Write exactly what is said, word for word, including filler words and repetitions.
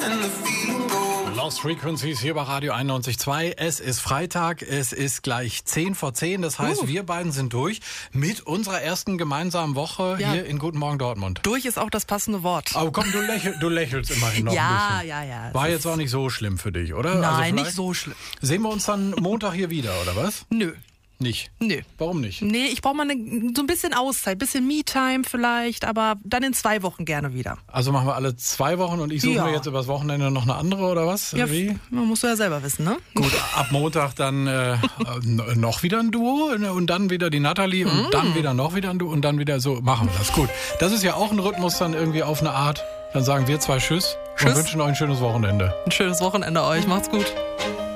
Lost Frequencies hier bei Radio einundneunzig Komma zwei. Es ist Freitag, es ist gleich zehn vor zehn. Das heißt, uh. wir beiden sind durch mit unserer ersten gemeinsamen Woche ja. hier in Guten Morgen Dortmund. Durch ist auch das passende Wort. Aber komm, du, lächel, du lächelst immerhin noch ja, ein bisschen. Ja, ja, ja. War jetzt auch nicht so schlimm für dich, oder? Nein, also nicht so schlimm. Sehen wir uns dann Montag hier wieder, oder was? Nö. Nicht? Nö. Warum nicht? Nee, ich brauche mal eine, so ein bisschen Auszeit, ein bisschen Me-Time vielleicht, aber dann in zwei Wochen gerne wieder. Also machen wir alle zwei Wochen und ich suche ja. mir jetzt übers Wochenende noch eine andere, oder was? Ja, Wie? Man musst du ja selber wissen, ne? Gut, ab Montag dann äh, noch wieder ein Duo und dann wieder die Nathalie und mm. dann wieder noch wieder ein Duo und dann wieder so. Machen wir das. Gut. Das ist ja auch ein Rhythmus dann irgendwie auf eine Art. Dann sagen wir zwei Tschüss, Tschüss. und wünschen euch ein schönes Wochenende. Ein schönes Wochenende euch. Macht's gut.